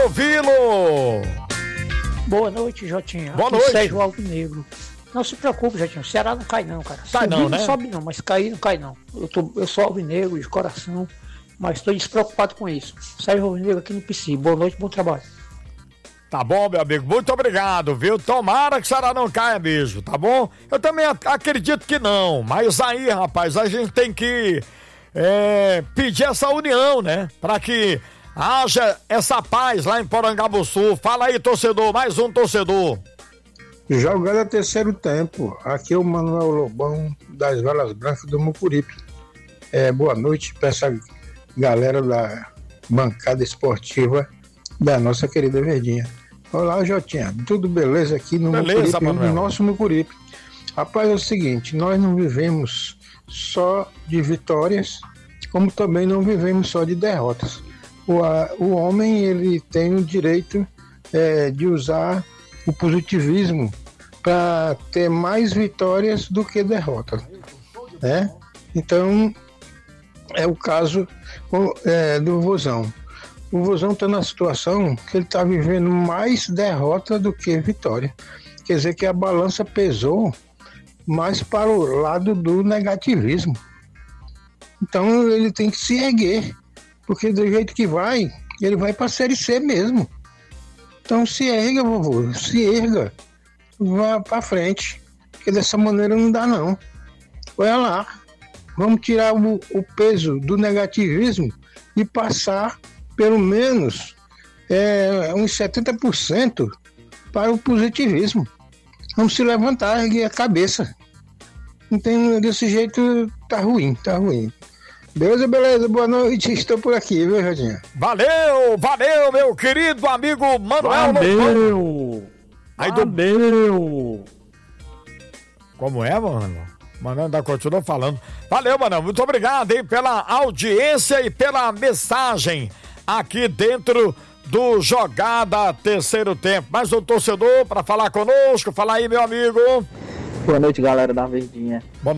ouvi-lo. Boa noite, Jotinha. Boa Aqui noite. Sérgio Alvinegro. Não se preocupe, Jotinha. O Ceará não cai não, cara. Cai não, né? Não sobe não, mas cair não cai não. Eu sou alvinegro de coração, mas estou despreocupado com isso. Sérgio Alvinegro aqui no PC. Boa noite, bom trabalho. Tá bom, meu amigo, muito obrigado, viu? Tomara que o Ceará não caia mesmo, tá bom? Eu também acredito que não, mas aí, rapaz, a gente tem que pedir essa união, né? Pra que haja essa paz lá em Porangabuçu. Fala aí, torcedor, mais um torcedor. Jogando a terceiro tempo, aqui é o Manuel Lobão das Velas Brancas do Mucuripe. Boa noite para essa galera da bancada esportiva da nossa querida Verdinha. Olá, Jotinha, tudo beleza aqui no Beleza, Mucuripe, Manuel. no nosso Mucuripe. Rapaz, é o seguinte, nós não vivemos só de vitórias, como também não vivemos só de derrotas. O homem, ele tem o direito de usar o positivismo para ter mais vitórias do que derrotas, né? Então, é o caso do Vozão. O Vozão está na situação que ele está vivendo mais derrota do que vitória. Quer dizer que a balança pesou mais para o lado do negativismo. Então ele tem que se erguer, porque do jeito que vai, ele vai para a Série C mesmo. Então se erga, vovô, se erga, vá para frente, porque dessa maneira não dá não. Olha lá, vamos tirar o peso do negativismo e passar pelo menos uns 70% para o positivismo. Vamos se levantar, erguer a cabeça. Não tem, desse jeito tá ruim. Beleza, boa noite, estou por aqui, viu, Jadinha? Valeu, meu querido amigo Manuel Lobão. Como é, mano? Mano, ainda continua falando. Valeu, mano, muito obrigado, hein, pela audiência e pela mensagem aqui dentro do Jogada Terceiro Tempo. Mais um torcedor para falar conosco. Fala aí, meu amigo. Boa noite, galera da Verdinha. Boa